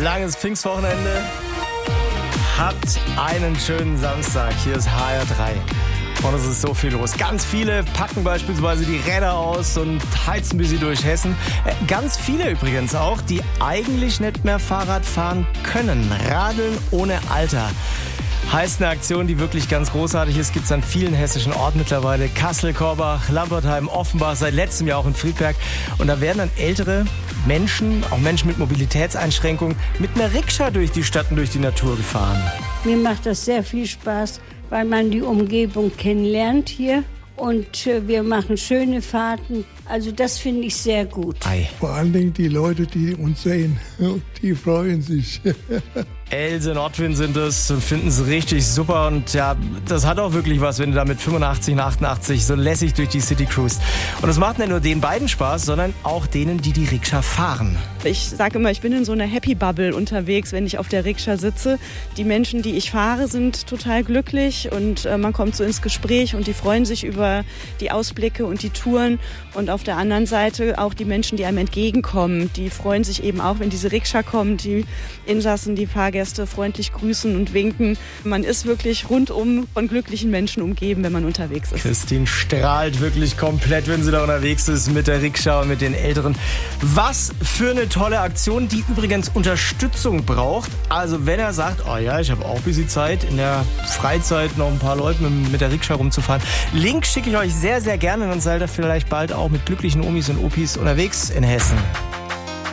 Langes Pfingstwochenende. Habt einen schönen Samstag. Hier ist HR3. Und es ist so viel los. Ganz viele packen beispielsweise die Räder aus und heizen bis sie durch Hessen. Ganz viele übrigens auch, die eigentlich nicht mehr Fahrrad fahren können. Radeln ohne Alter. Heißt eine Aktion, die wirklich ganz großartig ist. Gibt es an vielen hessischen Orten mittlerweile. Kassel, Korbach, Lampertheim, Offenbach, seit letztem Jahr auch in Friedberg. Und da werden dann ältere Menschen, auch Menschen mit Mobilitätseinschränkungen, mit einer Rikscha durch die Stadt und durch die Natur gefahren. Mir macht das sehr viel Spaß, weil man die Umgebung kennenlernt hier. Und wir machen schöne Fahrten. Also das finde ich sehr gut. Vor allen Dingen die Leute, die uns sehen, die freuen sich. Else und Ottwin sind es und finden es richtig super. Und ja, das hat auch wirklich was, wenn du da mit 85 und 88 so lässig durch die City cruist. Und es macht nicht nur den beiden Spaß, sondern auch denen, die die Rikscha fahren. Ich sage immer, ich bin in so einer Happy Bubble unterwegs, wenn ich auf der Rikscha sitze. Die Menschen, die ich fahre, sind total glücklich und man kommt so ins Gespräch und die freuen sich über die Ausblicke und die Touren. Und auf der anderen Seite auch die Menschen, die einem entgegenkommen, die freuen sich eben auch, wenn diese Rikscha kommt, die Insassen, die Fahrgäste freundlich grüßen und winken. Man ist wirklich rundum von glücklichen Menschen umgeben, wenn man unterwegs ist. Christine strahlt wirklich komplett, wenn sie da unterwegs ist mit der Rikscha und mit den Älteren. Was für eine tolle Aktion, die übrigens Unterstützung braucht. Also wenn er sagt, oh ja, ich habe auch ein bisschen Zeit, in der Freizeit noch ein paar Leute mit der Rikscha rumzufahren. Link schicke ich euch sehr, sehr gerne, dann seid ihr vielleicht bald auch mit glücklichen Omis und Opis unterwegs in Hessen.